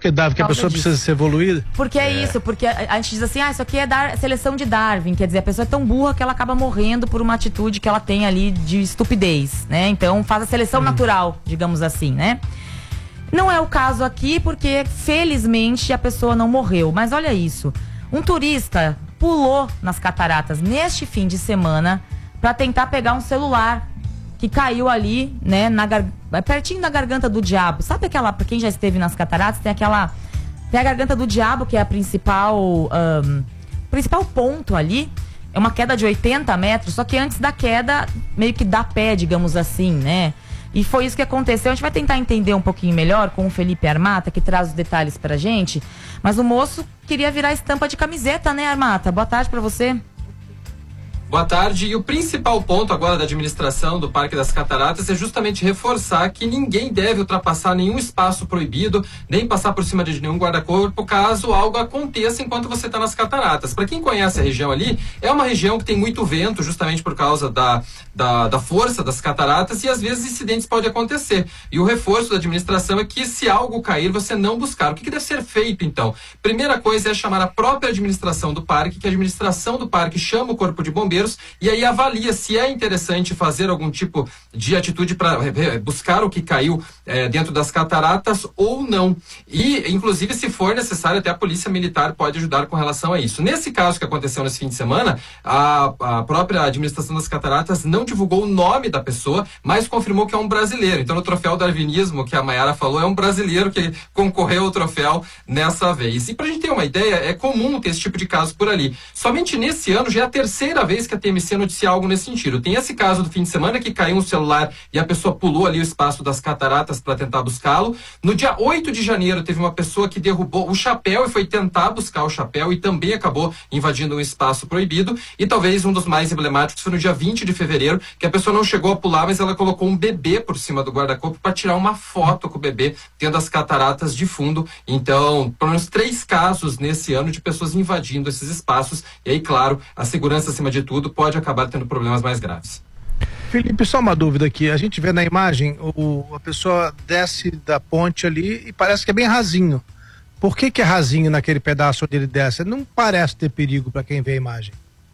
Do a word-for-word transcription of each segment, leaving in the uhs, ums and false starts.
Porque, Darwin, que a pessoa disso. precisa ser evoluída? Porque é, é isso, porque a, a gente diz assim, ah, isso aqui é dar, seleção de Darwin, quer dizer, a pessoa é tão burra que ela acaba morrendo por uma atitude que ela tem ali de estupidez, né? Então faz a seleção hum. natural, digamos assim, né? Não é o caso aqui porque, felizmente, a pessoa não morreu. Mas olha isso, um turista pulou nas cataratas neste fim de semana para tentar pegar um celular que caiu ali, né, na gar... pertinho da garganta do diabo. Sabe aquela, pra quem já esteve nas cataratas, tem aquela, tem a garganta do diabo, que é a principal, um, principal ponto ali. É uma queda de oitenta metros, só que antes da queda, meio que dá pé, digamos assim, né? E foi isso que aconteceu. A gente vai tentar entender um pouquinho melhor com o Felipe Armata, que traz os detalhes pra gente. Mas o moço queria virar estampa de camiseta, né, Armata? Boa tarde pra você. Boa tarde. E o principal ponto agora da administração do Parque das Cataratas é justamente reforçar que ninguém deve ultrapassar nenhum espaço proibido, nem passar por cima de nenhum guarda-corpo, caso algo aconteça enquanto você está nas cataratas. Para quem conhece a região ali, é uma região que tem muito vento, justamente por causa da, da, da força das cataratas, e às vezes incidentes podem acontecer. E o reforço da administração é que, se algo cair, você não buscar. O que, que deve ser feito, então? Primeira coisa é chamar a própria administração do parque, que a administração do parque chama o corpo de bombeiros e aí avalia se é interessante fazer algum tipo de atitude para buscar o que caiu é, dentro das cataratas ou não. E, inclusive, se for necessário, até a polícia militar pode ajudar com relação a isso. Nesse caso que aconteceu nesse fim de semana, a, a própria administração das cataratas não divulgou o nome da pessoa, mas confirmou que é um brasileiro. Então, no troféu darwinismo que a Mayara falou, é um brasileiro que concorreu ao troféu nessa vez. E pra gente ter uma ideia, é comum ter esse tipo de caso por ali. Somente nesse ano já é a terceira vez que a T M C noticia algo nesse sentido. Tem esse caso do fim de semana que caiu um celular e a pessoa pulou ali o espaço das cataratas para tentar buscá-lo. No dia oito de janeiro teve uma pessoa que derrubou o chapéu e foi tentar buscar o chapéu e também acabou invadindo um espaço proibido. E talvez um dos mais emblemáticos foi no dia vinte de fevereiro, que a pessoa não chegou a pular, mas ela colocou um bebê por cima do guarda-corpo para tirar uma foto com o bebê tendo as cataratas de fundo. Então, pelo menos três casos nesse ano de pessoas invadindo esses espaços. E aí, claro, a segurança acima de tudo pode acabar tendo problemas mais graves. Felipe, só uma dúvida aqui. A gente vê na imagem, o, a pessoa desce da ponte ali e parece que é bem rasinho. Por que que é rasinho naquele pedaço onde ele desce? Não parece ter perigo para quem vê a imagem.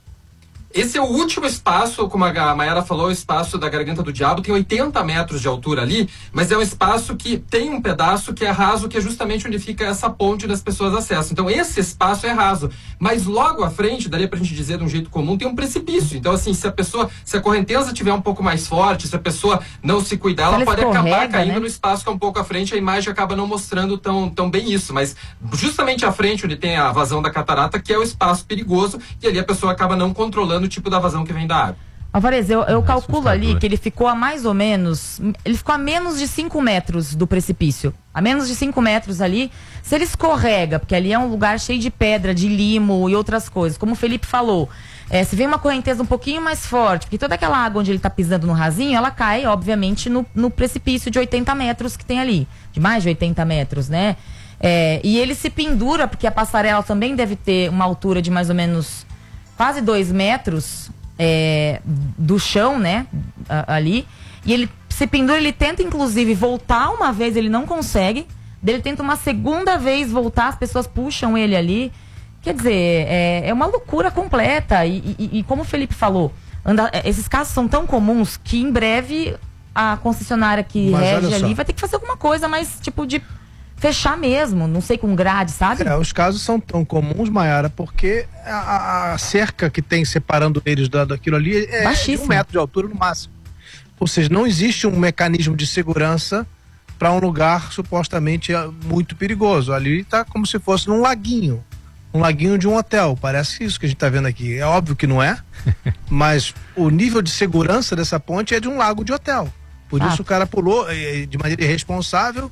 Esse é o último espaço, como a Mayara falou, o espaço da Garganta do Diabo, tem oitenta metros de altura ali, mas é um espaço que tem um pedaço que é raso, que é justamente onde fica essa ponte das pessoas acessam. Então esse espaço é raso, mas logo à frente, daria pra gente dizer de um jeito comum, tem um precipício. Então assim, se a pessoa, se a correnteza tiver um pouco mais forte, se a pessoa não se cuidar, ela, ela pode acabar caindo, né, no espaço que é um pouco à frente, a imagem acaba não mostrando tão, tão bem isso, mas justamente à frente, onde tem a vazão da catarata, que é o espaço perigoso, e ali a pessoa acaba não controlando o tipo da vazão que vem da água. Alvarez, eu, eu é calculo ali que ele ficou a mais ou menos, ele ficou a menos de cinco metros do precipício, a menos de cinco metros ali. Se ele escorrega, porque ali é um lugar cheio de pedra, de limo e outras coisas, como o Felipe falou, é, se vem uma correnteza um pouquinho mais forte, porque toda aquela água onde ele está pisando no rasinho, ela cai, obviamente, no, no precipício de oitenta metros que tem ali, de mais de oitenta metros, né? É, e ele se pendura, porque a passarela também deve ter uma altura de mais ou menos quase dois metros é, do chão, né, ali, e ele se pendura, ele tenta inclusive voltar uma vez, ele não consegue, ele tenta uma segunda vez voltar, as pessoas puxam ele ali, quer dizer, é, é uma loucura completa, e, e, e como o Felipe falou, anda, esses casos são tão comuns que em breve a concessionária que Mas rege ali vai ter que fazer alguma coisa, mais tipo de fechar mesmo, não sei, com grade, sabe? É, os casos são tão comuns, Mayara, porque a, a cerca que tem separando eles da, daquilo ali é de um metro de altura no máximo. Ou seja, não existe um mecanismo de segurança para um lugar supostamente muito perigoso. Ali está como se fosse num laguinho, um laguinho de um hotel. Parece isso que a gente está vendo aqui. É óbvio que não é, mas o nível de segurança dessa ponte é de um lago de hotel. Por ah. isso o cara pulou de maneira irresponsável,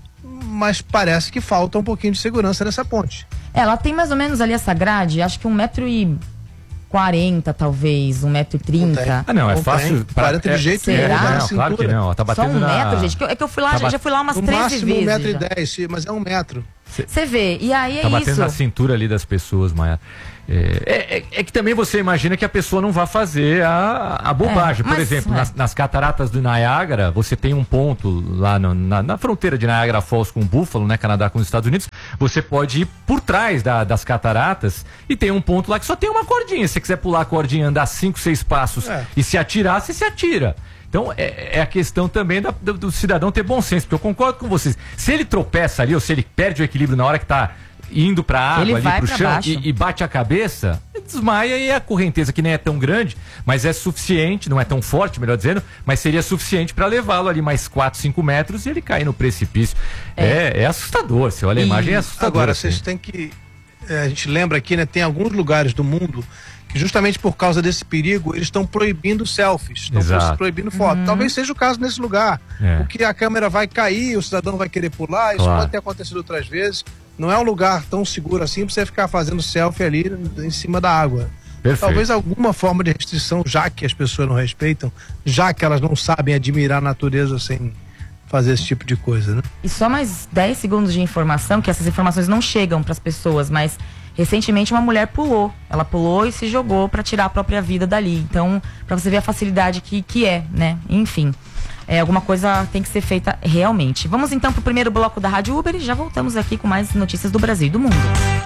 mas parece que falta um pouquinho de segurança nessa ponte. Ela tem mais ou menos ali essa grade, acho que um metro e quarenta, talvez, um metro e trinta. Ah, não, é fácil. quarenta de jeito nenhum. É, não, claro que não. Tá batendo Só um na... metro, gente. É que eu fui lá, tá já fui lá umas no treze máximo vezes. um metro e dez, mas é um metro. Você vê, e aí é tá batendo isso. na cintura ali das pessoas, Maia. É, é, é que também você imagina que a pessoa não vai fazer a, a bobagem. É, Por mas, exemplo, é. nas, nas cataratas do Niágara, você tem um ponto lá no, na, na fronteira de Niagara Falls com o Buffalo, né, Canadá com os Estados Unidos. Você pode ir por trás da, das cataratas e tem um ponto lá que só tem uma cordinha. Se você quiser pular a cordinha, andar cinco, seis passos é. e se atirar, você se atira. Então, é, é a questão também da, do, do cidadão ter bom senso, porque eu concordo com vocês. Se ele tropeça ali, ou se ele perde o equilíbrio na hora que está indo para a água, ele ali vai pro pra chão, baixo. e, e bate a cabeça, ele desmaia e a correnteza, que nem é tão grande, mas é suficiente, não é tão forte, melhor dizendo, mas seria suficiente para levá-lo ali mais quatro, cinco metros e ele cair no precipício. É, é, é assustador, você olha a E imagem, é assustador. Agora, assim. vocês têm que... É, a gente lembra aqui, né, tem alguns lugares do mundo que justamente por causa desse perigo, eles estão proibindo selfies, estão proibindo foto. Uhum. Talvez seja o caso nesse lugar, É. porque a câmera vai cair, o cidadão vai querer pular, isso Claro. pode ter acontecido outras vezes. Não é um lugar tão seguro assim pra você ficar fazendo selfie ali em cima da água. Perfeito. Talvez alguma forma de restrição, já que as pessoas não respeitam, já que elas não sabem admirar a natureza sem fazer esse tipo de coisa, né? E só mais dez segundos de informação, que essas informações não chegam para as pessoas, mas recentemente uma mulher pulou. Ela pulou e se jogou para tirar a própria vida dali. Então, para você ver a facilidade que, que é, né? Enfim, é, alguma coisa tem que ser feita realmente. Vamos então pro primeiro bloco da Rádio Uber e já voltamos aqui com mais notícias do Brasil e do mundo.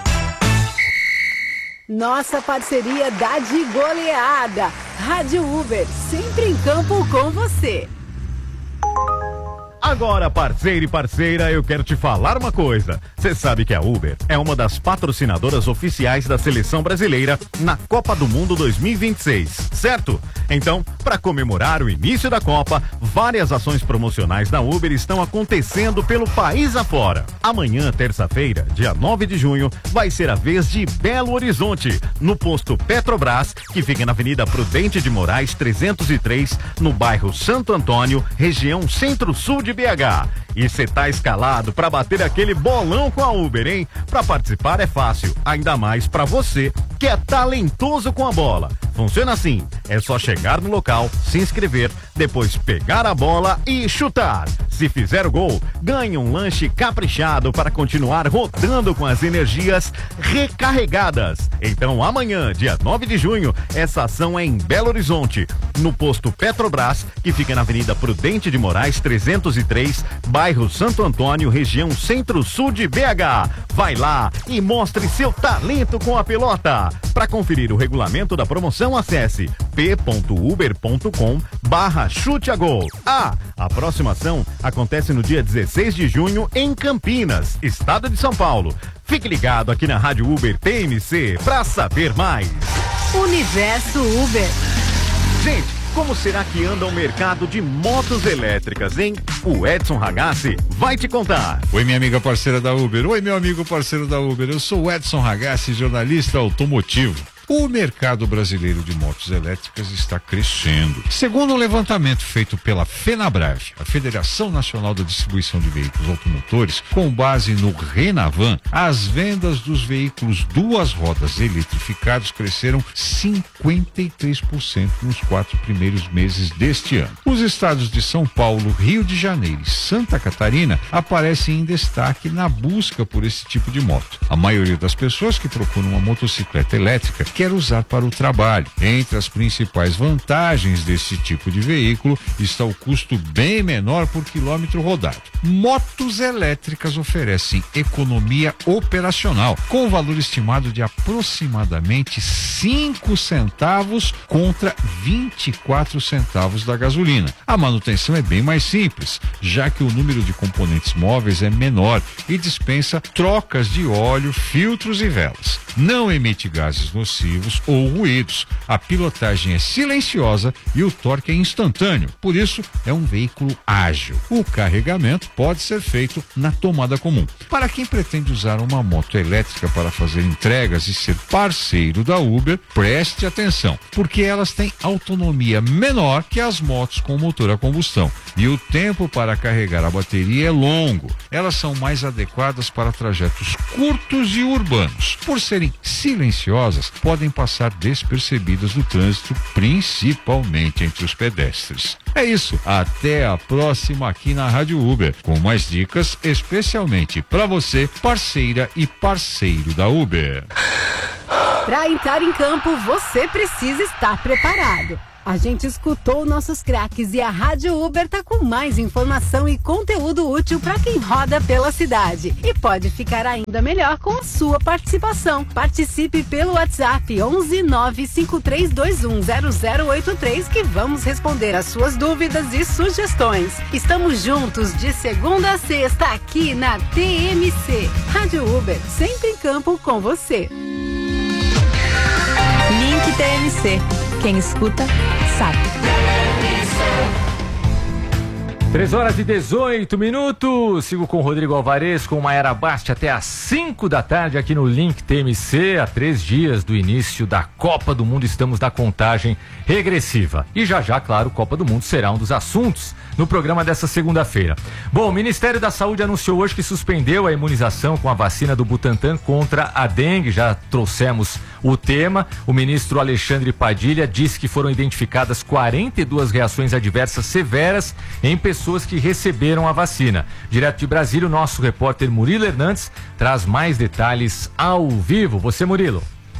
Nossa parceria dá de goleada. Rádio Uber, sempre em campo com você. Agora, parceiro e parceira, eu quero te falar uma coisa. Você sabe que a Uber é uma das patrocinadoras oficiais da seleção brasileira na Copa do Mundo dois mil e vinte e seis, certo? Então, para comemorar o início da Copa, várias ações promocionais da Uber estão acontecendo pelo país afora. Amanhã, terça-feira, dia nove de junho, vai ser a vez de Belo Horizonte, no posto Petrobras, que fica na Avenida Prudente de Moraes trezentos e três, no bairro Santo Antônio, região centro-sul de B H. E você tá escalado para bater aquele bolão com a Uber, hein? Para participar é fácil, ainda mais para você que é talentoso com a bola. Funciona assim, é só chegar no local, se inscrever, depois pegar a bola e chutar. Se fizer o gol, ganhe um lanche caprichado para continuar rodando com as energias recarregadas. Então amanhã, dia nove de junho, essa ação é em Belo Horizonte, no posto Petrobras, que fica na Avenida Prudente de Moraes trezentos e três, bairro Santo Antônio, região centro-sul de B H. Vai lá e mostre seu talento com a pelota. Para conferir o regulamento da promoção, acesse p ponto uber ponto com barra chute a gol. Ah, a próxima ação acontece no dia dezesseis de junho em Campinas, estado de São Paulo. Fique ligado aqui na Rádio Uber T M C para saber mais. Universo Uber. Gente, como será que anda o mercado de motos elétricas, hein? O Edson Ragazzi vai te contar. Oi, minha amiga parceira da Uber. Oi, meu amigo parceiro da Uber. Eu sou o Edson Ragazzi, jornalista automotivo. O mercado brasileiro de motos elétricas está crescendo. Segundo um levantamento feito pela FenaBrav, a Federação Nacional da Distribuição de Veículos Automotores, com base no Renavan, as vendas dos veículos duas rodas eletrificados cresceram cinquenta e três por cento nos quatro primeiros meses deste ano. Os estados de São Paulo, Rio de Janeiro e Santa Catarina aparecem em destaque na busca por esse tipo de moto. A maioria das pessoas que procuram uma motocicleta elétrica quer usar para o trabalho. Entre as principais vantagens desse tipo de veículo está o custo bem menor por quilômetro rodado. Motos elétricas oferecem economia operacional, com um valor estimado de aproximadamente cinco centavos contra vinte e quatro centavos da gasolina. A manutenção é bem mais simples, já que o número de componentes móveis é menor e dispensa trocas de óleo, filtros e velas. Não emite gases nocivos ou ruídos. A pilotagem é silenciosa e o torque é instantâneo. Por isso, é um veículo ágil. O carregamento pode ser feito na tomada comum. Para quem pretende usar uma moto elétrica para fazer entregas e ser parceiro da Uber, preste atenção, porque elas têm autonomia menor que as motos com motor a combustão. E o tempo para carregar a bateria é longo. Elas são mais adequadas para trajetos curtos e urbanos. Por serem silenciosas, podem podem passar despercebidas no trânsito, principalmente entre os pedestres. É isso, até a próxima aqui na Rádio Uber, com mais dicas especialmente para você, parceira e parceiro da Uber. Para entrar em campo, você precisa estar preparado. A gente escutou nossos craques e a Rádio Uber tá com mais informação e conteúdo útil para quem roda pela cidade. E pode ficar ainda melhor com a sua participação. Participe pelo WhatsApp onze nove cinco três dois um zero zero oito três que vamos responder as suas dúvidas e sugestões. Estamos juntos de segunda a sexta aqui na T M C. Rádio Uber, sempre em campo com você. Link T M C. Quem escuta, sabe. três horas e dezoito minutos. Sigo com o Rodrigo Alvarez, com Mayara Basti até às cinco da tarde aqui no Link T M C. Há três dias do início da Copa do Mundo, estamos na contagem regressiva. E já já, claro, Copa do Mundo será um dos assuntos no programa dessa segunda-feira. Bom, o Ministério da Saúde anunciou hoje que suspendeu a imunização com a vacina do Butantan contra a dengue. Já trouxemos o tema. O ministro Alexandre Padilha disse que foram identificadas quarenta e duas reações adversas severas em pessoas que receberam a vacina. Direto de Brasília, o nosso repórter Murilo Hernandes traz mais detalhes ao vivo. Você, Murilo.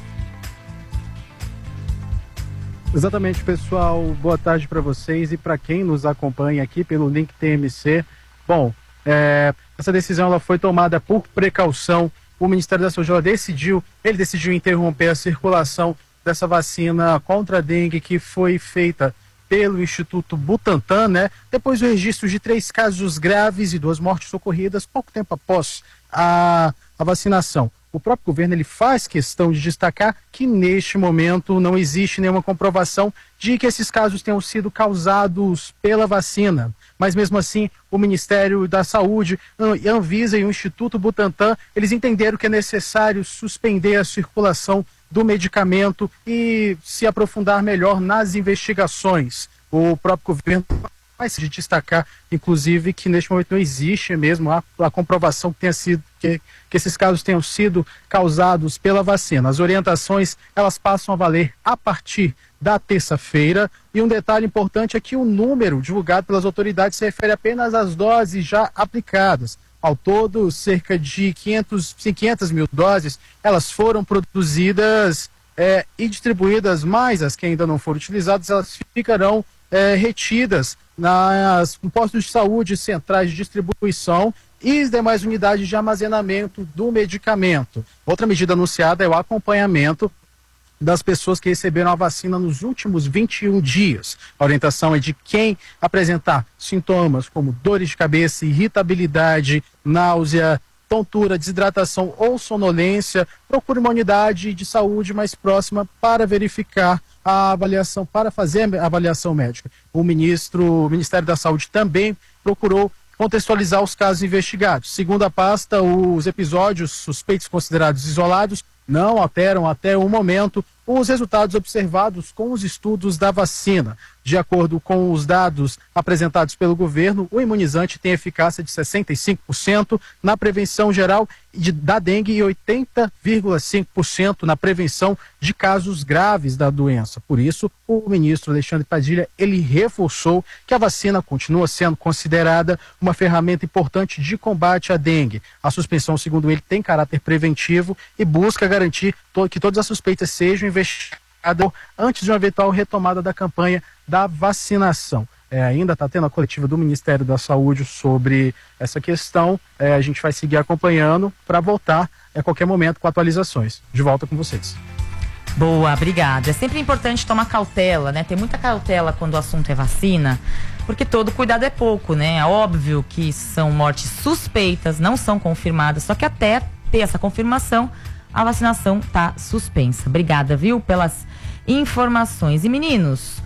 Exatamente, pessoal. Boa tarde para vocês e para quem nos acompanha aqui pelo Link T M C. Bom, é, essa decisão ela foi tomada por precaução. O Ministério da Saúde ela decidiu, ele decidiu interromper a circulação dessa vacina contra a dengue que foi feita pelo Instituto Butantan, né? Depois do registro de três casos graves e duas mortes ocorridas pouco tempo após a, a vacinação. O próprio governo ele faz questão de destacar que neste momento não existe nenhuma comprovação de que esses casos tenham sido causados pela vacina. Mas mesmo assim, o Ministério da Saúde, a Anvisa e o Instituto Butantan, eles entenderam que é necessário suspender a circulação do medicamento e se aprofundar melhor nas investigações. O próprio governo vai se destacar, inclusive, que neste momento não existe mesmo a, a comprovação que tenha sido que, que esses casos tenham sido causados pela vacina. As orientações elas passam a valer a partir da terça-feira e um detalhe importante é que o número divulgado pelas autoridades se refere apenas às doses já aplicadas. Ao todo, cerca de quinhentas mil doses elas foram produzidas é, e distribuídas, mas as que ainda não foram utilizadas elas ficarão é, retidas nas postos de saúde, centrais de distribuição e as demais unidades de armazenamento do medicamento. Outra medida anunciada é o acompanhamento das pessoas que receberam a vacina nos últimos vinte e um dias. A orientação é de quem apresentar sintomas como dores de cabeça, irritabilidade, náusea, tontura, desidratação ou sonolência, procure uma unidade de saúde mais próxima para verificar a avaliação, para fazer a avaliação médica. O ministro, o Ministério da Saúde também procurou contextualizar os casos investigados. Segundo a pasta, os episódios suspeitos considerados isolados não alteram até o momento os resultados observados com os estudos da vacina. De acordo com os dados apresentados pelo governo, o imunizante tem eficácia de sessenta e cinco por cento na prevenção geral de, da dengue e oitenta vírgula cinco por cento na prevenção de casos graves da doença. Por isso, o ministro Alexandre Padilha, ele reforçou que a vacina continua sendo considerada uma ferramenta importante de combate à dengue. A suspensão, segundo ele, tem caráter preventivo e busca garantir to- que todas as suspeitas sejam investigadas antes de uma eventual retomada da campanha da vacinação. É, ainda está tendo a coletiva do Ministério da Saúde sobre essa questão. É, a gente vai seguir acompanhando para voltar a qualquer momento com atualizações. De volta com vocês. Boa, obrigada. É sempre importante tomar cautela, né? Ter muita cautela quando o assunto é vacina, porque todo cuidado é pouco, né? É óbvio que são mortes suspeitas, não são confirmadas, só que até ter essa confirmação, a vacinação tá suspensa. Obrigada, viu, pelas informações. E meninos,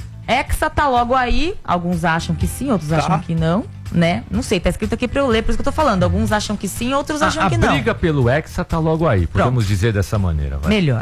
Hexa tá logo aí, alguns acham que sim, outros tá. acham que não, né? Não sei, tá escrito aqui pra eu ler, por isso que eu tô falando. Alguns acham que sim, outros acham a, que a não. A briga pelo Hexa tá logo aí, podemos Pronto. dizer dessa maneira. Vai. Melhor.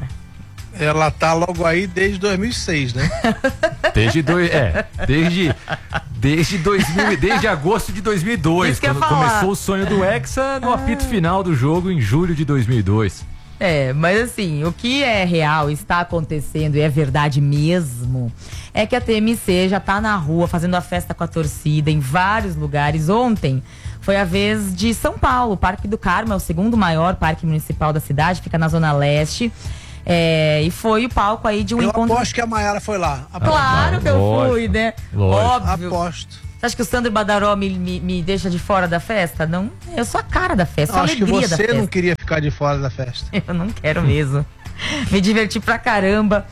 Ela tá logo aí desde dois mil e seis, né? Desde dois, é, desde desde dois mil, desde agosto de dois mil e dois, quando começou o sonho do Hexa no apito final do jogo em julho de dois mil e dois. É, mas assim, o que é real, está acontecendo e é verdade mesmo, é que a T M C já tá na rua fazendo a festa com a torcida em vários lugares. Ontem foi a vez de São Paulo. O Parque do Carmo é o segundo maior parque municipal da cidade, fica na Zona Leste. É, e foi o palco aí de um Eu encontro. Eu aposto que a Mayara foi lá. Aposto. Claro que eu Lógico. fui, né? Lógico. Óbvio. Aposto. Você acha que o Sandro Badaró me, me, me deixa de fora da festa? Não, eu sou a cara da festa, não, a acho alegria que da você festa. não queria ficar de fora da festa. Eu não quero mesmo. Me diverti pra caramba.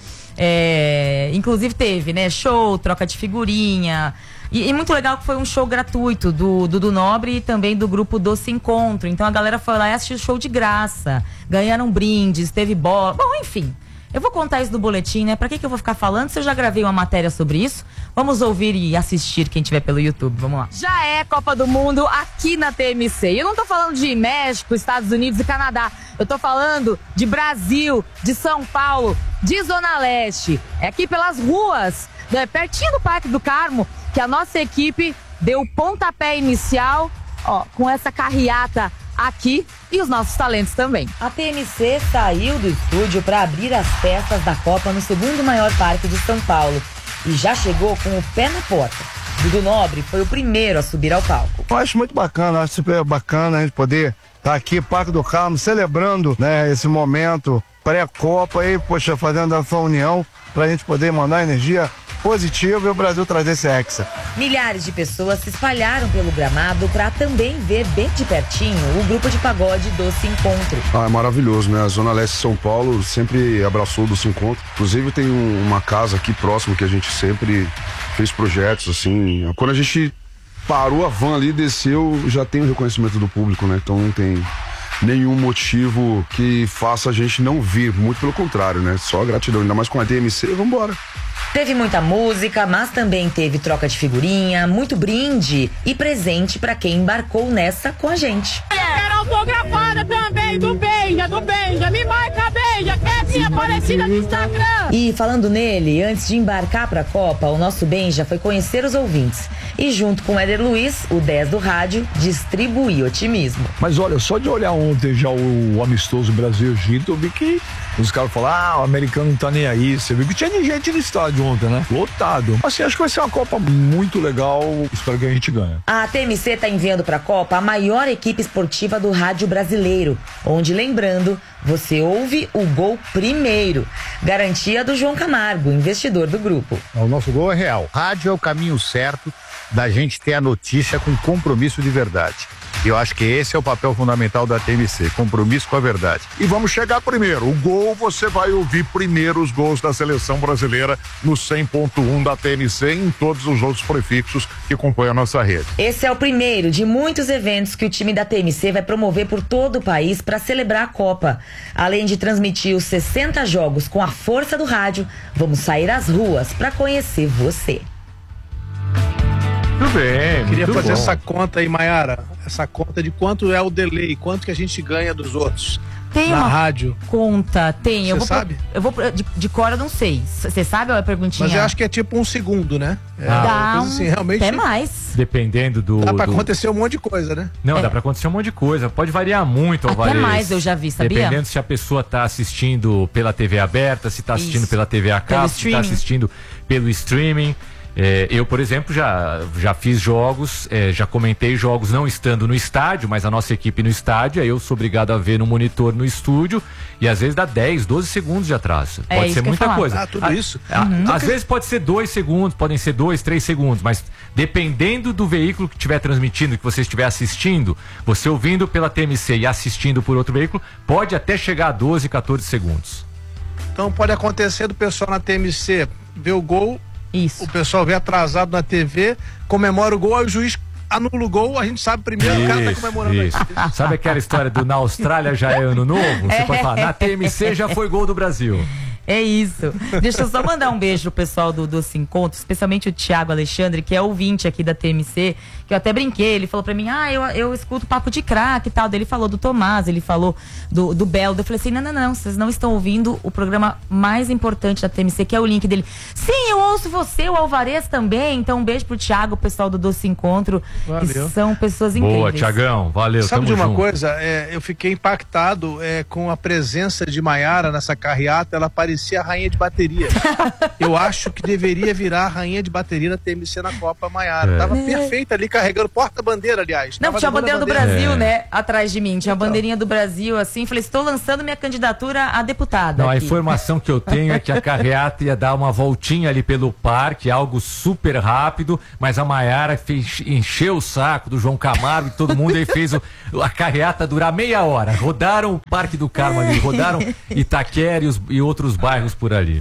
É, inclusive teve, né, show, troca de figurinha. E, e muito legal que foi um show gratuito do Dudu Nobre e também do grupo Doce Encontro. Então a galera foi lá e assistiu o show de graça. Ganharam brindes, teve bola. Bom, enfim. Eu vou contar isso no boletim, né? Pra que que eu vou ficar falando se eu já gravei uma matéria sobre isso? Vamos ouvir e assistir quem tiver pelo YouTube. Vamos lá. Já é Copa do Mundo aqui na T M C. E eu não tô falando de México, Estados Unidos e Canadá. Eu tô falando de Brasil, de São Paulo, de Zona Leste. É aqui pelas ruas, né, pertinho do Parque do Carmo, que a nossa equipe deu o pontapé inicial, ó, com essa carreata aqui e os nossos talentos também. A T M C saiu do estúdio para abrir as festas da Copa no segundo maior parque de São Paulo e já chegou com o pé na porta. Dudu Nobre foi o primeiro a subir ao palco. Eu acho muito bacana, acho super bacana a gente poder estar aqui, Parque do Carmo, celebrando, né, esse momento pré-Copa e, poxa, fazendo essa união pra gente poder mandar energia positiva e o Brasil trazer esse hexa. Milhares de pessoas se espalharam pelo gramado para também ver bem de pertinho o grupo de pagode Doce Encontro. Ah, é maravilhoso, né? A Zona Leste de São Paulo sempre abraçou o Doce Encontro. Inclusive tem um, uma casa aqui próximo que a gente sempre fez projetos, assim. Quando a gente parou a van ali, desceu, já tem o reconhecimento do público, né? Então não tem nenhum motivo que faça a gente não vir, muito pelo contrário, né? Só gratidão, ainda mais com a T M C, vamos embora. Teve muita música, mas também teve troca de figurinha, muito brinde e presente pra quem embarcou nessa com a gente. Quero autografada também do Benja, do Benja, me marca Benja, que é minha parecida no Instagram. E falando nele, antes de embarcar pra Copa, o nosso Benja foi conhecer os ouvintes e junto com o Éder Luiz, o dez do rádio, distribuir otimismo. Mas olha, só de olhar ontem já o, o amistoso Brasil-Egito, eu vi que os caras falaram, ah, o americano não tá nem aí. Você viu que tinha gente no estádio ontem, né? Lotado. Assim, acho que vai ser uma Copa muito legal. Espero que a gente ganhe. A T M C tá enviando pra Copa a maior equipe esportiva do rádio brasileiro, onde, lembrando, você ouve o gol primeiro. Garantia do João Camargo, investidor do grupo. O nosso gol é real. Rádio é o caminho certo da gente ter a notícia com compromisso de verdade. E eu acho que esse é o papel fundamental da T M C, compromisso com a verdade. E vamos chegar primeiro. O gol, você vai ouvir primeiro os gols da seleção brasileira no cem ponto um da T M C e em todos os outros prefixos que compõem a nossa rede. Esse é o primeiro de muitos eventos que o time da T M C vai promover por todo o país para celebrar a Copa. Além de transmitir os sessenta jogos com a força do rádio, vamos sair às ruas para conhecer você. Muito bem, Eu queria muito fazer bom. essa conta aí, Mayara. Essa conta de quanto é o delay, quanto que a gente ganha dos outros. Tem na uma rádio. conta, tem. Eu Você vou sabe? Eu vou de, de cor eu não sei. Você sabe ou é perguntinha? Mas eu acho que é tipo um segundo, né? É Dá uma coisa um- assim, realmente. até mais. Dependendo do. Dá pra do- acontecer um monte de coisa, né? Não, É. dá pra acontecer um monte de coisa. Pode variar muito, Até Alvarez. mais eu já vi, sabia? Dependendo se a pessoa tá assistindo pela T V aberta, se tá assistindo Isso. pela T V a Pelo cabo, se tá streaming. assistindo pelo streaming. É, eu, por exemplo, já, já fiz jogos, é, já comentei jogos não estando no estádio, mas a nossa equipe no estádio, aí eu sou obrigado a ver no monitor no estúdio e às vezes dá dez, doze segundos de atraso. É Pode isso ser que eu ia muita falar. coisa. Ah, tudo A- isso? a- Uhum. Às vezes pode ser dois segundos, podem ser dois, três segundos, mas dependendo do veículo que estiver transmitindo, que você estiver assistindo, você ouvindo pela T M C e assistindo por outro veículo, pode até chegar a doze, quatorze segundos. Então pode acontecer do pessoal na T M C ver o gol, Isso. o pessoal vê atrasado na T V, comemora o gol, aí o juiz anula o gol, a gente sabe primeiro, o cara tá Isso, comemorando isso. aí. Sabe aquela história do na Austrália já é ano novo? Você pode falar, na T M C já foi gol do Brasil. É isso. Deixa eu só mandar um beijo pro pessoal do Doce Encontro, especialmente o Thiago Alexandre, que é ouvinte aqui da T M C, que eu até brinquei, ele falou pra mim, ah, eu, eu escuto papo de crack e tal, daí ele falou do Tomás, ele falou do, do Belo, eu falei assim, não, não, não, vocês não estão ouvindo o programa mais importante da T M C, que é o link dele. Sim, eu ouço você, o Alvarez também, então um beijo pro Thiago, o pessoal do Doce Encontro, valeu. Que são pessoas incríveis. Boa, Thiagão, valeu, Sabe tamo de uma junto. coisa, é, eu fiquei impactado é, com a presença de Maiara nessa carreata, ela parecia a rainha de bateria. Eu acho que deveria virar a rainha de bateria da T M C na Copa, Maiara. É. Tava é. perfeita ali, carregando porta-bandeira, aliás. Não, Tava tinha a bandeira do bandeira. Brasil, é. né, atrás de mim. Tinha então. a bandeirinha do Brasil, assim. Falei, estou lançando minha candidatura a deputada. Não, aqui. a informação que eu tenho é que a carreata ia dar uma voltinha ali pelo parque, algo super rápido, mas a Maiara fez, encheu o saco do João Camargo e todo mundo aí fez o, a carreata durar meia hora. Rodaram o Parque do Carmo ali, rodaram Itaquera e, os, e outros bairros por ali.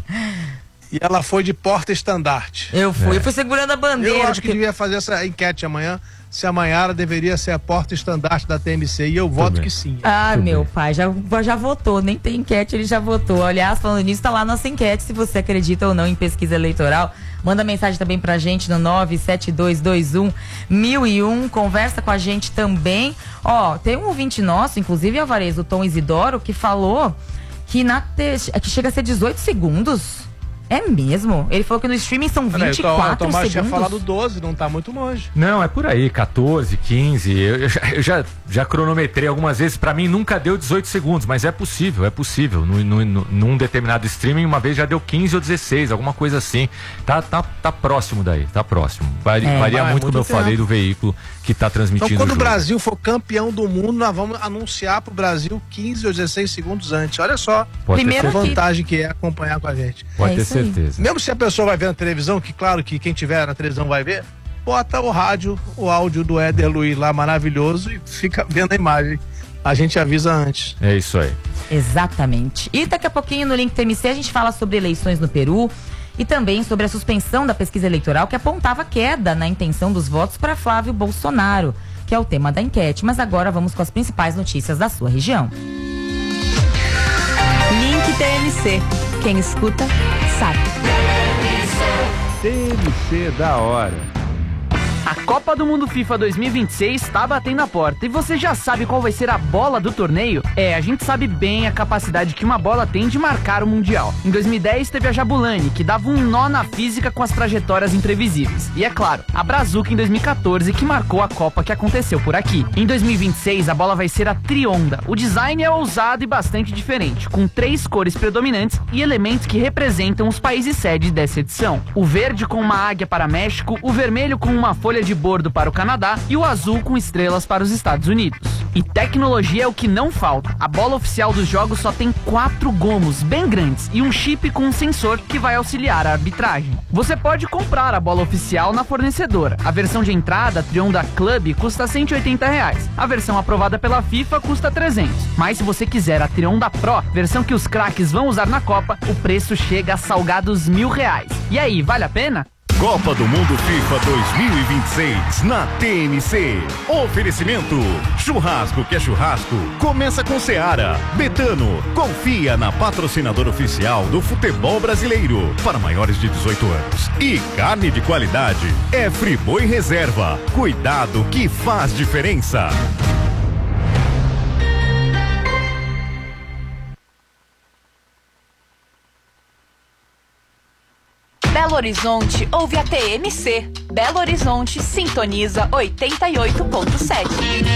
E ela foi de porta-estandarte. Eu fui, é. eu fui segurando a bandeira. Eu acho que devia fazer essa enquete amanhã, se a Maiara deveria ser a porta-estandarte da T M C, e eu voto Também. que sim. Ah, Também. meu pai, já, já votou, nem tem enquete, ele já votou. Aliás, falando nisso, tá lá nossa enquete, se você acredita ou não em pesquisa eleitoral. Manda mensagem também pra gente no nove sete dois dois um mil e um, conversa com a gente também. Ó, tem um ouvinte nosso, inclusive Alvarez, o Tom Isidoro, que falou que, na te... que chega a ser dezoito segundos. É mesmo? Ele falou que no streaming são vinte e quatro segundos. O Tomás tinha segundos. falado doze, não tá muito longe. Não, é por aí, quatorze, quinze. Eu, eu, já, eu já, já cronometrei algumas vezes. Pra mim nunca deu dezoito segundos, mas é possível, é possível. No, no, no, num determinado streaming, uma vez já deu quinze ou dezesseis, alguma coisa assim. Tá, tá, tá próximo daí, tá próximo. Varia, é, varia muito, como eu tempo. falei, do veículo que tá transmitindo. Então, quando o, o Brasil for campeão do mundo, nós vamos anunciar pro Brasil quinze ou dezesseis segundos antes. Olha só Primeiro a vantagem que é acompanhar com a gente. Pode é ter certeza. Mesmo se a pessoa vai ver na televisão, que claro que quem tiver na televisão vai ver, bota o rádio, o áudio do Éder Luiz lá maravilhoso e fica vendo a imagem. A gente avisa antes. É isso aí. Exatamente. E daqui a pouquinho no Link T M C a gente fala sobre eleições no Peru e também sobre a suspensão da pesquisa eleitoral que apontava queda na intenção dos votos para Flávio Bolsonaro, que é o tema da enquete. Mas agora vamos com as principais notícias da sua região. Link T M C. Quem escuta, sabe. T M C da hora. A Copa do Mundo FIFA dois mil e vinte e seis está batendo a porta e você já sabe qual vai ser a bola do torneio? É, a gente sabe bem a capacidade que uma bola tem de marcar o Mundial. Em dois mil e dez teve a Jabulani, que dava um nó na física com as trajetórias imprevisíveis. E é claro, a Brazuca em dois mil e quatorze, que marcou a Copa que aconteceu por aqui. Em dois mil e vinte e seis a bola vai ser a Trionda. O design é ousado e bastante diferente, com três cores predominantes e elementos que representam os países sede dessa edição. O verde com uma águia para México, o vermelho com uma folha de bordo para o Canadá e o azul com estrelas para os Estados Unidos. E tecnologia é o que não falta. A bola oficial dos jogos só tem quatro gomos bem grandes e um chip com um sensor que vai auxiliar a arbitragem. Você pode comprar a bola oficial na fornecedora. A versão de entrada, a Trionda Club, custa cento e oitenta reais. A versão aprovada pela FIFA custa trezentos. Mas se você quiser a Trionda Pro, versão que os craques vão usar na Copa, o preço chega a salgados mil reais. E aí, vale a pena? Copa do Mundo FIFA dois mil e vinte e seis na T M C. Oferecimento: churrasco que é churrasco, começa com Seara. Betano, confia na patrocinadora oficial do futebol brasileiro para maiores de dezoito anos. E carne de qualidade é Friboi Reserva. Cuidado que faz diferença. Belo Horizonte ouve a T M C. Belo Horizonte sintoniza oitenta e oito ponto sete.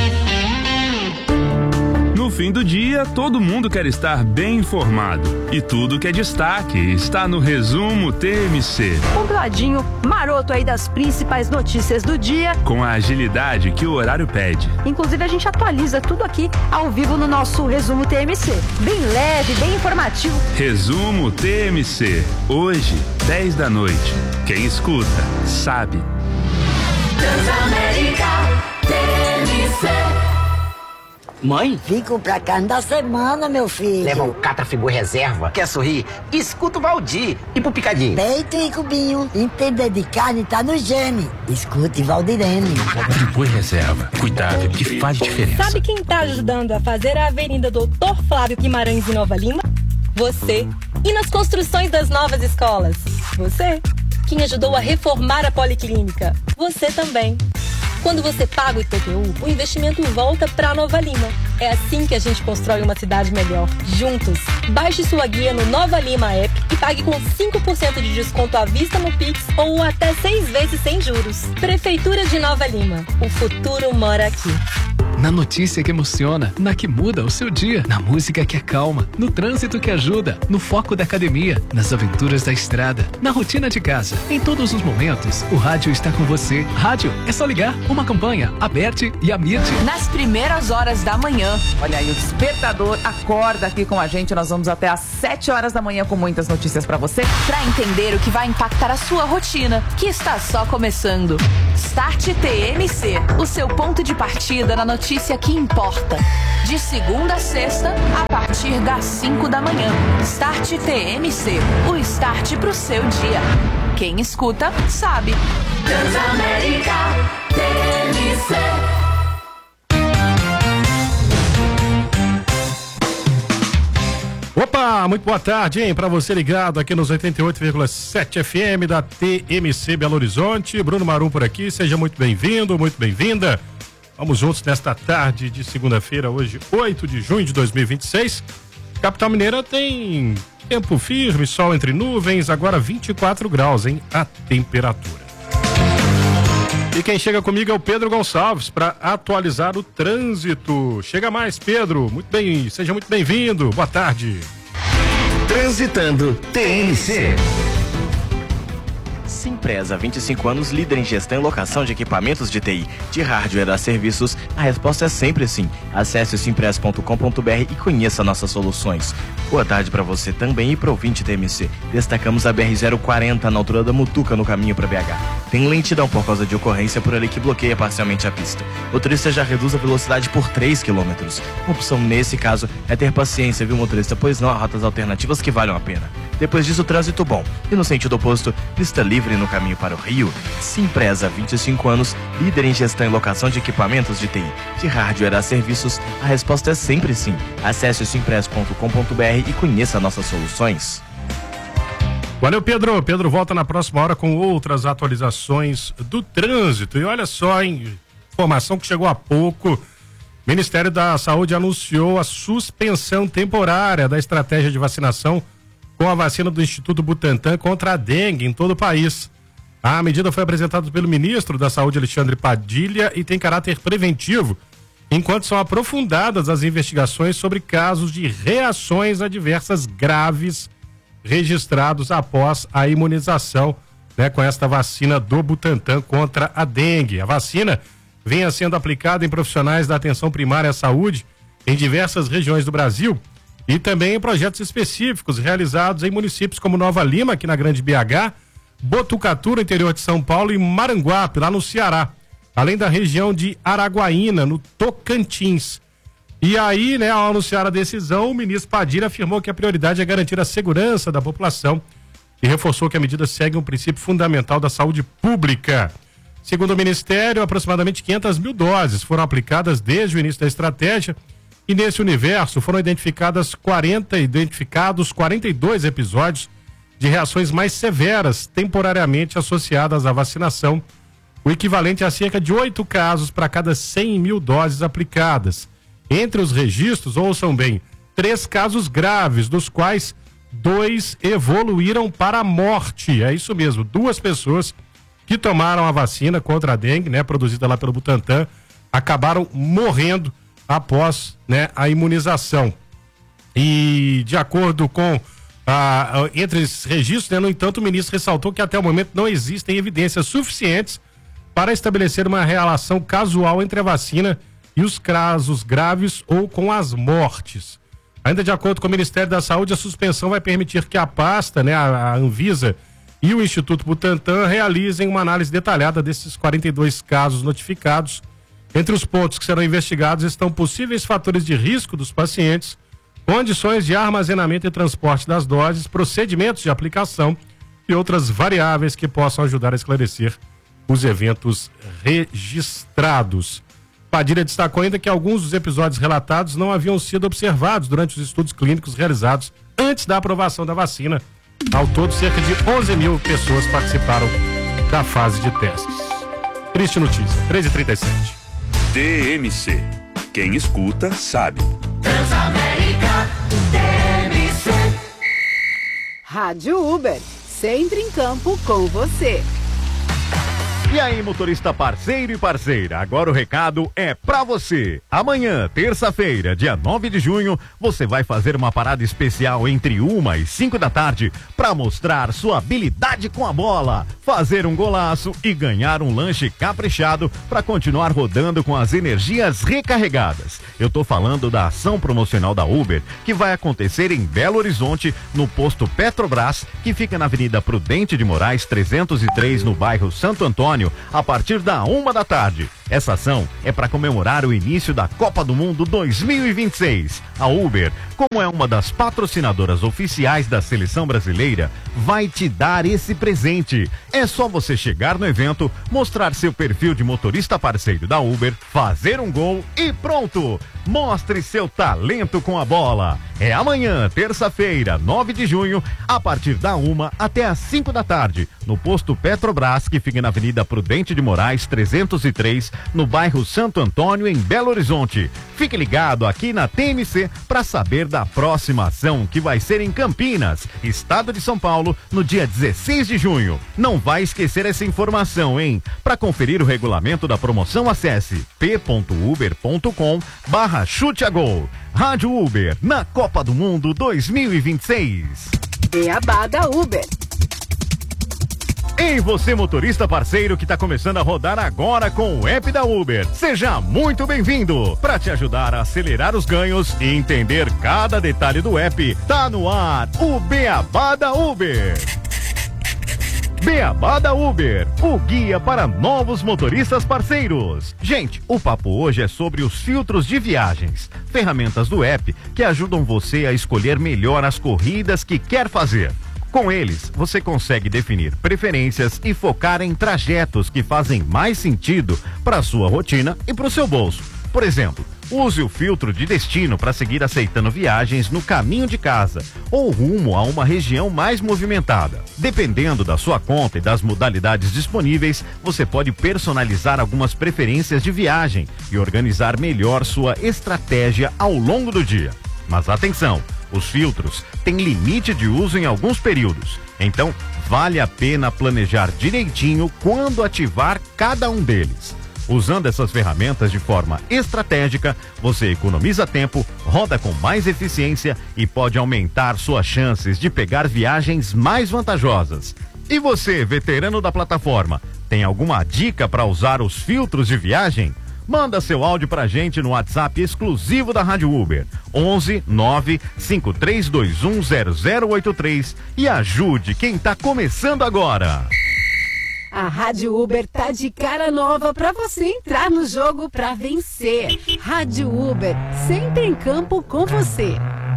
No fim do dia, todo mundo quer estar bem informado. E tudo que é destaque está no Resumo T M C. Compladinho, maroto aí das principais notícias do dia. Com a agilidade que o horário pede. Inclusive a gente atualiza tudo aqui ao vivo no nosso Resumo T M C. Bem leve, bem informativo. Resumo T M C. Hoje, dez da noite. Quem escuta, sabe. Transamérica T M C. Mãe? Vim comprar carne da semana, meu filho. Leva um Catra Friboi Reserva. Quer sorrir? Escuta o Valdir. E pro picadinho? Peito e cubinho. Entender de carne tá no gene. Escute Valdirene. Friboi Reserva. Cuidado que faz diferença. Sabe quem tá ajudando a fazer a Avenida Doutor Flávio Guimarães em Nova Lima? Você E nas construções das novas escolas? Você. Quem ajudou a reformar a Policlínica? Você também. Quando você paga o I P T U, o investimento volta para Nova Lima. É assim que a gente constrói uma cidade melhor, juntos. Baixe sua guia no Nova Lima App e pague com cinco por cento de desconto à vista no Pix ou até seis vezes sem juros. Prefeitura de Nova Lima. O futuro mora aqui. Na notícia que emociona, na que muda o seu dia, na música que acalma, no trânsito que ajuda, no foco da academia, nas aventuras da estrada, na rotina de casa. Em todos os momentos, o rádio está com você. Rádio, é só ligar. Uma campanha, Aberte e Amite. Nas primeiras horas da manhã. Olha aí, o despertador acorda aqui com a gente. Nós vamos até às sete horas da manhã com muitas notícias pra você. Pra entender o que vai impactar a sua rotina, que está só começando. Start T M C, o seu ponto de partida na notícia que importa. De segunda a sexta, a partir das cinco da manhã. Start T M C, o start pro seu dia. Quem escuta, sabe. Transamérica T M C. Opa, muito boa tarde, hein? Pra você ligado aqui nos oitenta e oito vírgula sete F M da T M C Belo Horizonte. Bruno Marum por aqui, seja muito bem-vindo, muito bem-vinda. Vamos juntos nesta tarde de segunda-feira, hoje, oito de junho de dois mil e vinte e seis. Capital Mineira tem tempo firme, sol entre nuvens, agora vinte e quatro graus, hein? A temperatura. E quem chega comigo é o Pedro Gonçalves para atualizar o trânsito. Chega mais, Pedro. Muito bem, seja muito bem-vindo. Boa tarde. Transitando T M C. Simpresa, vinte e cinco anos, líder em gestão e locação de equipamentos de T I, de hardware a serviços. A resposta é sempre sim. Acesse o simpresa ponto com ponto b r e conheça nossas soluções. Boa tarde para você também e para o ouvinte T M C. Destacamos a B R zero quarenta na altura da Mutuca, no caminho para B H. Tem lentidão por causa de ocorrência por ali que bloqueia parcialmente a pista. O motorista já reduz a velocidade por três quilômetros. Uma opção nesse caso é ter paciência, viu, motorista? Pois não há rotas alternativas que valham a pena. Depois disso, trânsito bom. E no sentido oposto, pista livre no caminho para o Rio. Simpresa, vinte e cinco anos, líder em gestão e locação de equipamentos de T I, de hardware a serviços. A resposta é sempre sim. Acesse o simpresa ponto com ponto b r e conheça nossas soluções. Valeu, Pedro. Pedro volta na próxima hora com outras atualizações do trânsito. E olha só, hein? Informação que chegou há pouco. O Ministério da Saúde anunciou a suspensão temporária da estratégia de vacinação com a vacina do Instituto Butantan contra a dengue em todo o país. A medida foi apresentada pelo ministro da Saúde, Alexandre Padilha, e tem caráter preventivo, enquanto são aprofundadas as investigações sobre casos de reações adversas graves registrados após a imunização, né, com esta vacina do Butantan contra a dengue. A vacina vinha sendo aplicada em profissionais da atenção primária à saúde em diversas regiões do Brasil e também em projetos específicos realizados em municípios como Nova Lima, aqui na Grande B H, Botucatu, no interior de São Paulo, e Maranguape, lá no Ceará, além da região de Araguaína, no Tocantins. E aí, né, ao anunciar a decisão, o ministro Padilha afirmou que a prioridade é garantir a segurança da população e reforçou que a medida segue um princípio fundamental da saúde pública. Segundo o Ministério, aproximadamente quinhentas mil doses foram aplicadas desde o início da estratégia e nesse universo foram identificadas quarenta, identificados quarenta e dois episódios de reações mais severas temporariamente associadas à vacinação, o equivalente a cerca de oito casos para cada cem mil doses aplicadas. Entre os registros, ouçam bem, três casos graves, dos quais dois evoluíram para a morte. É isso mesmo, duas pessoas que tomaram a vacina contra a dengue, né, produzida lá pelo Butantan, acabaram morrendo após, né, a imunização. E de acordo com ah, entre esses registros, né, no entanto, o ministro ressaltou que até o momento não existem evidências suficientes para estabelecer uma relação casual entre a vacina e os casos graves ou com as mortes. Ainda de acordo com o Ministério da Saúde, a suspensão vai permitir que a pasta, né, a Anvisa e o Instituto Butantan realizem uma análise detalhada desses quarenta e dois casos notificados. Entre os pontos que serão investigados estão possíveis fatores de risco dos pacientes, condições de armazenamento e transporte das doses, procedimentos de aplicação e outras variáveis que possam ajudar a esclarecer os eventos registrados. Padilha destacou ainda que alguns dos episódios relatados não haviam sido observados durante os estudos clínicos realizados antes da aprovação da vacina. Ao todo, cerca de onze mil pessoas participaram da fase de testes. Triste notícia, treze e trinta e sete. T M C. Quem escuta, sabe. Transamérica, T M C. Rádio Uber, sempre em campo com você. E aí, motorista parceiro e parceira, agora o recado é pra você. Amanhã, terça-feira, dia nove de junho, você vai fazer uma parada especial entre uma e cinco da tarde pra mostrar sua habilidade com a bola, fazer um golaço e ganhar um lanche caprichado pra continuar rodando com as energias recarregadas. Eu tô falando da ação promocional da Uber, que vai acontecer em Belo Horizonte, no posto Petrobras, que fica na Avenida Prudente de Moraes trezentos e três, no bairro Santo Antônio, a partir da uma da tarde. Essa ação é para comemorar o início da Copa do Mundo dois mil e vinte e seis. A Uber, como é uma das patrocinadoras oficiais da seleção brasileira, vai te dar esse presente. É só você chegar no evento, mostrar seu perfil de motorista parceiro da Uber, fazer um gol e pronto! Mostre seu talento com a bola. É amanhã, terça-feira, nove de junho, a partir da uma até às cinco da tarde, no posto Petrobras, que fica na Avenida Prudente de Moraes trezentos e três, no bairro Santo Antônio, em Belo Horizonte. Fique ligado aqui na T M C para saber da próxima ação, que vai ser em Campinas, estado de São Paulo, no dia dezesseis de junho. Não vai esquecer essa informação, hein? Para conferir o regulamento da promoção, acesse p ponto uber ponto com barra chute a gol. Rádio Uber, na Copa do Mundo dois mil e vinte e seis. Beabá da Uber. Ei, você motorista parceiro que está começando a rodar agora com o app da Uber. Seja muito bem-vindo. Para te ajudar a acelerar os ganhos e entender cada detalhe do app, tá no ar o Beabá da Uber. Beabá da Uber, o guia para novos motoristas parceiros. Gente, o papo hoje é sobre os filtros de viagens, ferramentas do app que ajudam você a escolher melhor as corridas que quer fazer. Com eles, você consegue definir preferências e focar em trajetos que fazem mais sentido para a sua rotina e para o seu bolso. Por exemplo, use o filtro de destino para seguir aceitando viagens no caminho de casa ou rumo a uma região mais movimentada. Dependendo da sua conta e das modalidades disponíveis, você pode personalizar algumas preferências de viagem e organizar melhor sua estratégia ao longo do dia. Mas atenção! Os filtros têm limite de uso em alguns períodos, então vale a pena planejar direitinho quando ativar cada um deles. Usando essas ferramentas de forma estratégica, você economiza tempo, roda com mais eficiência e pode aumentar suas chances de pegar viagens mais vantajosas. E você, veterano da plataforma, tem alguma dica para usar os filtros de viagem? Manda seu áudio pra gente no WhatsApp exclusivo da Rádio Uber, onze nove cinco três dois um zero zero oito três, e ajude quem tá começando agora. A Rádio Uber tá de cara nova pra você entrar no jogo pra vencer. Rádio Uber, sempre em campo com você.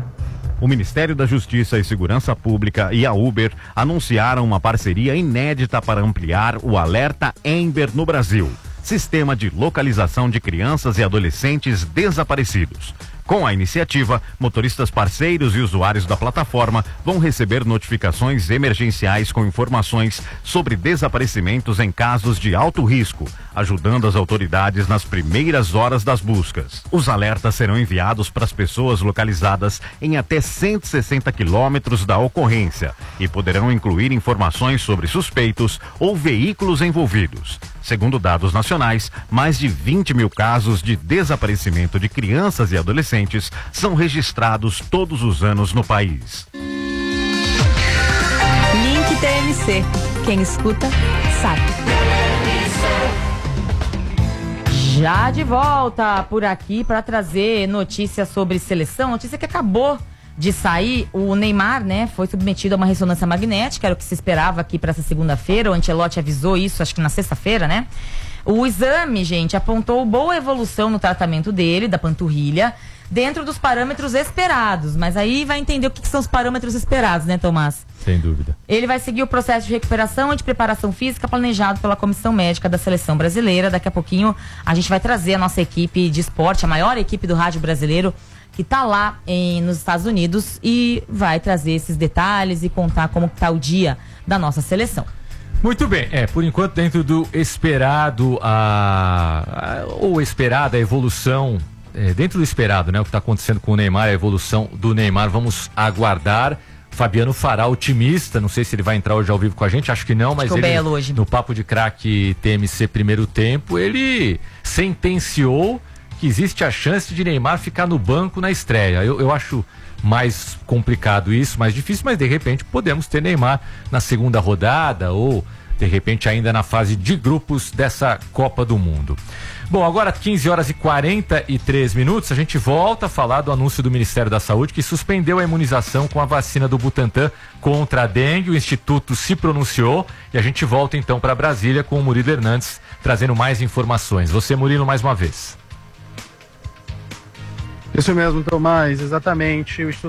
O Ministério da Justiça e Segurança Pública e a Uber anunciaram uma parceria inédita para ampliar o alerta Amber no Brasil, sistema de localização de crianças e adolescentes desaparecidos. Com a iniciativa, motoristas parceiros e usuários da plataforma vão receber notificações emergenciais com informações sobre desaparecimentos em casos de alto risco, ajudando as autoridades nas primeiras horas das buscas. Os alertas serão enviados para as pessoas localizadas em até cento e sessenta quilômetros da ocorrência e poderão incluir informações sobre suspeitos ou veículos envolvidos. Segundo dados nacionais, mais de vinte mil casos de desaparecimento de crianças e adolescentes são registrados todos os anos no país. Link T M C. Quem escuta, sabe. Já de volta por aqui para trazer notícias sobre seleção, notícia que acabou de sair. O Neymar, né, foi submetido a uma ressonância magnética, era o que se esperava aqui para essa segunda-feira. O Ancelotti avisou isso, acho que na sexta-feira, né? O exame, gente, apontou boa evolução no tratamento dele, da panturrilha. dentro dos parâmetros esperados. Mas aí vai entender o que, que são os parâmetros esperados, né, Tomás? Sem dúvida. Ele vai seguir o processo de recuperação e de preparação física planejado pela Comissão Médica da Seleção Brasileira. Daqui a pouquinho a gente vai trazer a nossa equipe de esporte, a maior equipe do rádio brasileiro, que está lá em, nos Estados Unidos, e vai trazer esses detalhes e contar como está o dia da nossa seleção. Muito bem, é, por enquanto dentro do esperado, a, a, ou esperada a evolução, é, dentro do esperado, né, o que está acontecendo com o Neymar, a evolução do Neymar, vamos aguardar. Fabiano Fará, otimista, não sei se ele vai entrar hoje ao vivo com a gente, acho que não, mas ele, belo hoje. No Papo de Craque T M C primeiro tempo, ele sentenciou que existe a chance de Neymar ficar no banco na estreia. Eu, eu acho mais complicado isso, mais difícil, mas de repente podemos ter Neymar na segunda rodada ou de repente ainda na fase de grupos dessa Copa do Mundo. Bom, agora quinze horas e quarenta e três minutos, a gente volta a falar do anúncio do Ministério da Saúde que suspendeu a imunização com a vacina do Butantan contra a dengue. O Instituto se pronunciou e a gente volta então para Brasília com o Murilo Hernandes trazendo mais informações. Você, Murilo, mais uma vez. Isso mesmo, Tomás, exatamente. O Instituto